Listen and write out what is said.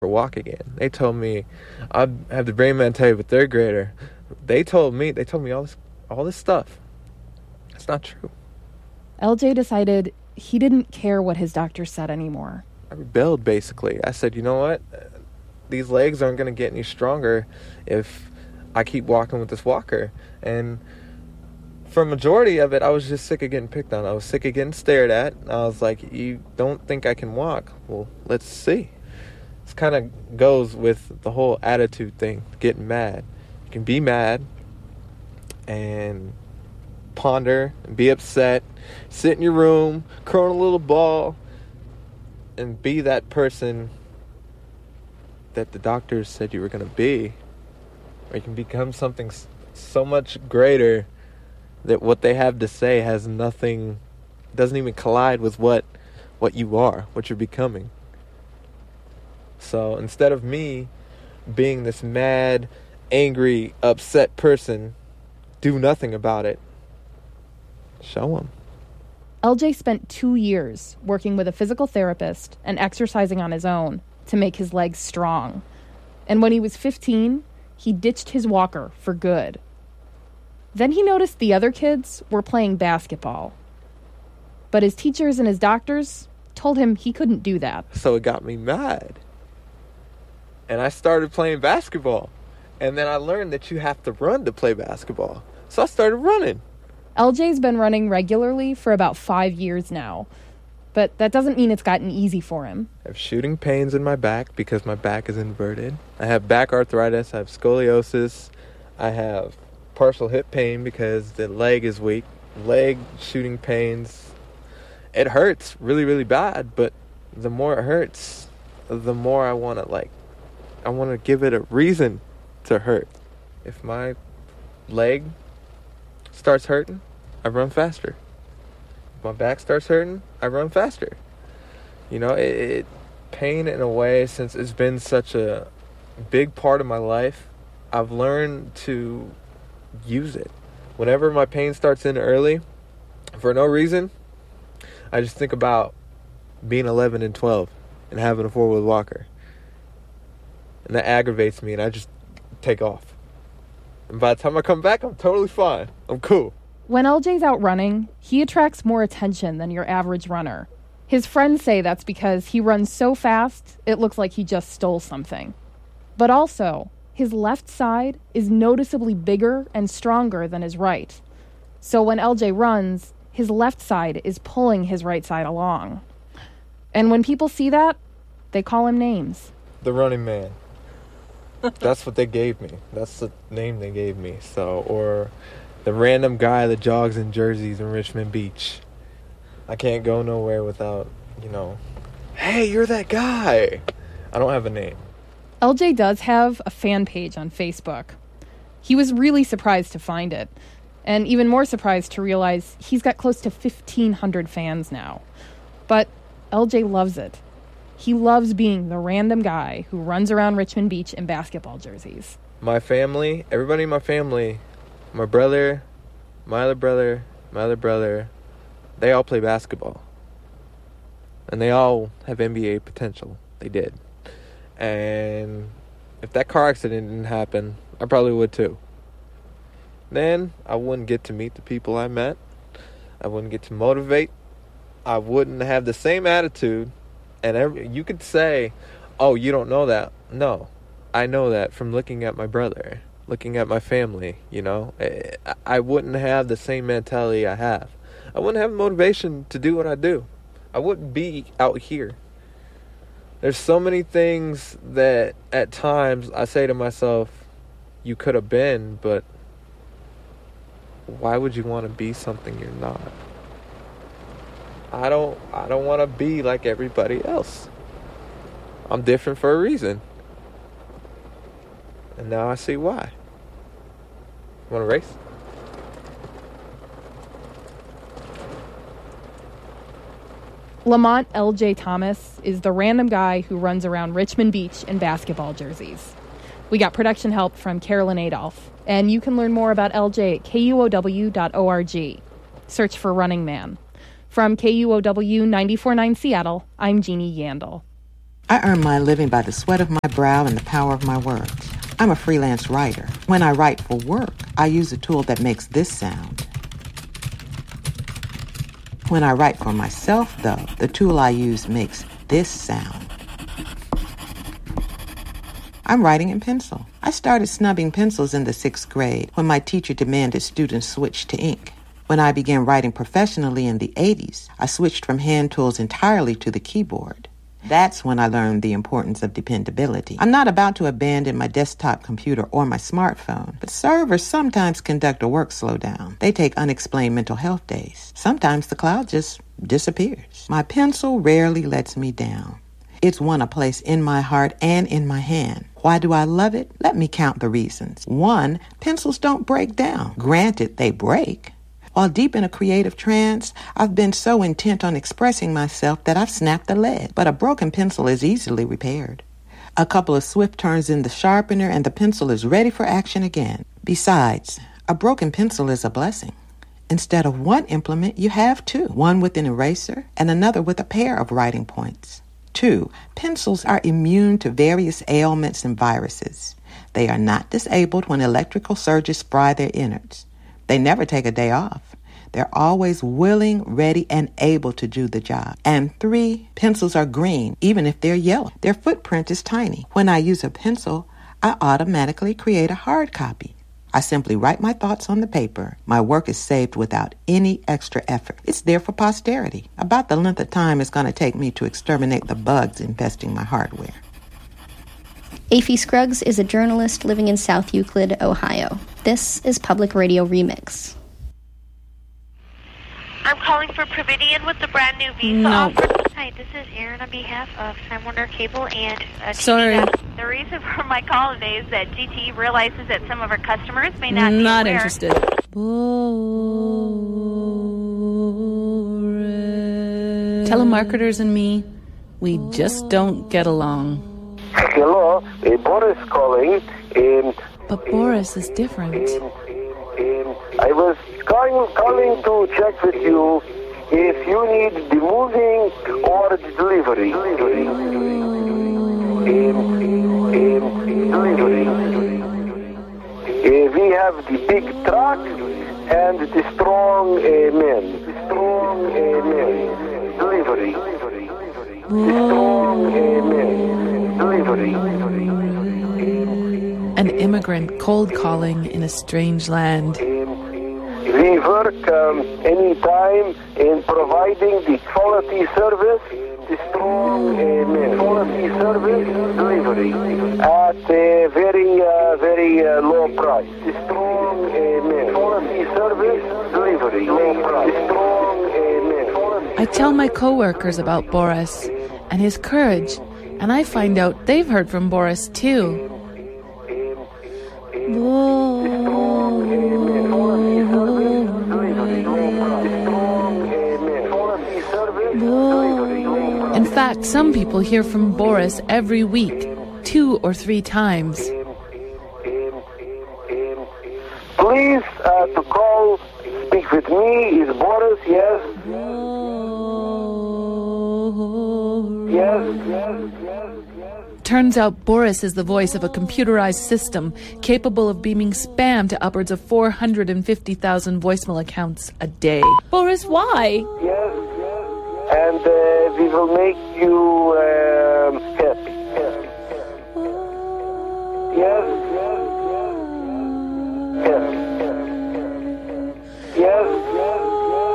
walk again. They told me I have the brain man tell you, but third grader. They told me all this stuff. It's not true. LJ decided he didn't care what his doctor said anymore. I rebelled, basically. I said, you know what? These legs aren't going to get any stronger if I keep walking with this walker. And for a majority of it, I was just sick of getting picked on. I was sick of getting stared at. I was like, you don't think I can walk? Well, let's see. This kind of goes with the whole attitude thing, getting mad. You can be mad and ponder and be upset, sit in your room, curl in a little ball, and be that person that the doctors said you were going to be. Or you can become something so much greater that what they have to say has nothing, doesn't even collide with what you are, what you're becoming. So instead of me being this mad, angry, upset person, do nothing about it. Show them. LJ spent 2 years working with a physical therapist and exercising on his own to make his legs strong. And when he was 15, he ditched his walker for good. Then he noticed the other kids were playing basketball. But his teachers and his doctors told him he couldn't do that. So it got me mad. And I started playing basketball. And then I learned that you have to run to play basketball. So I started running. LJ's been running regularly for about 5 years now. But that doesn't mean it's gotten easy for him. I have shooting pains in my back because my back is inverted. I have back arthritis. I have scoliosis. I have partial hip pain because the leg is weak. Leg shooting pains. It hurts really, really bad. But the more it hurts, the more I want to give it a reason to hurt. If my leg starts hurting, I run faster. If my back starts hurting, I run faster. You know, pain in a way, since it's been such a big part of my life, I've learned to use it. Whenever my pain starts in early, for no reason, I just think about being 11 and 12 and having a four-wheel walker. And that aggravates me, and I just take off. And by the time I come back, I'm totally fine. I'm cool. When LJ's out running, he attracts more attention than your average runner. His friends say that's because he runs so fast, it looks like he just stole something. But also, his left side is noticeably bigger and stronger than his right. So when LJ runs, his left side is pulling his right side along. And when people see that, they call him names. The Running Man. That's what they gave me. That's the name they gave me. Or the random guy that jogs in jerseys in Richmond Beach. I can't go nowhere without, hey, you're that guy. I don't have a name. LJ does have a fan page on Facebook. He was really surprised to find it, and even more surprised to realize he's got close to 1,500 fans now. But LJ loves it. He loves being the random guy who runs around Richmond Beach in basketball jerseys. My family, everybody in my family, my brother, my other brother, they all play basketball. And they all have NBA potential. They did. And if that car accident didn't happen, I probably would too. Then I wouldn't get to meet the people I met. I wouldn't get to motivate. I wouldn't have the same attitude. And you could say, oh, you don't know that. No, I know that from looking at my brother, looking at my family, I wouldn't have the same mentality I have. I wouldn't have motivation to do what I do. I wouldn't be out here. There's so many things that at times I say to myself, you could have been, but why would you want to be something you're not? I don't want to be like everybody else. I'm different for a reason. And now I see why. Want to race? Lamont L.J. Thomas is the random guy who runs around Richmond Beach in basketball jerseys. We got production help from Carolyn Adolph, and you can learn more about LJ at kuow.org. Search for Running Man. From KUOW 94.9 Seattle, I'm Jeannie Yandel. I earn my living by the sweat of my brow and the power of my words. I'm a freelance writer. When I write for work, I use a tool that makes this sound. When I write for myself, though, the tool I use makes this sound. I'm writing in pencil. I started snubbing pencils in the 6th grade when my teacher demanded students switch to ink. When I began writing professionally in the 80s, I switched from hand tools entirely to the keyboard. That's when I learned the importance of dependability. I'm not about to abandon my desktop computer or my smartphone, but servers sometimes conduct a work slowdown. They take unexplained mental health days. Sometimes the cloud just disappears. My pencil rarely lets me down. It's won a place in my heart and in my hand. Why do I love it? Let me count the reasons. 1, pencils don't break down. Granted, they break. While deep in a creative trance, I've been so intent on expressing myself that I've snapped the lead. But a broken pencil is easily repaired. A couple of swift turns in the sharpener and the pencil is ready for action again. Besides, a broken pencil is a blessing. Instead of one implement, you have 2. One with an eraser and another with a pair of writing points. 2, pencils are immune to various ailments and viruses. They are not disabled when electrical surges fry their innards. They never take a day off. They're always willing, ready, and able to do the job. And 3, pencils are green, even if they're yellow. Their footprint is tiny. When I use a pencil, I automatically create a hard copy. I simply write my thoughts on the paper. My work is saved without any extra effort. It's there for posterity, about the length of time it's going to take me to exterminate the bugs infesting my hardware. Aphie Scruggs is a journalist living in South Euclid, Ohio. This is Public Radio Remix. I'm calling for Providian with the brand new visa offer. Hi, this is Erin on behalf of Time Warner Cable and Sorry. The reason for my call today is that GTE realizes that some of our customers may not be Not aware. interested. Telemarketers and me, we just don't get along. Hello, Boris calling. But Boris is different. I was calling to check with you if you need the moving or the delivery. We have the big truck and the strong men. The strong men. Delivery. The strong men. Delivery. An immigrant cold calling in a strange land. We work anytime in providing the quality service, the strong quality service delivery at a very low price. The strong quality service delivery low price. The strong I tell my coworkers about Boris and his courage, and I find out they've heard from Boris too. In fact, some people hear from Boris every week, 2 or 3 times. Please, to call, speak with me, is Boris, yes? Yes. Turns out Boris is the voice of a computerized system capable of beaming spam to upwards of 450,000 voicemail accounts a day. Boris, why? Yes. And we will make you happy. Yes. Happy. Yes.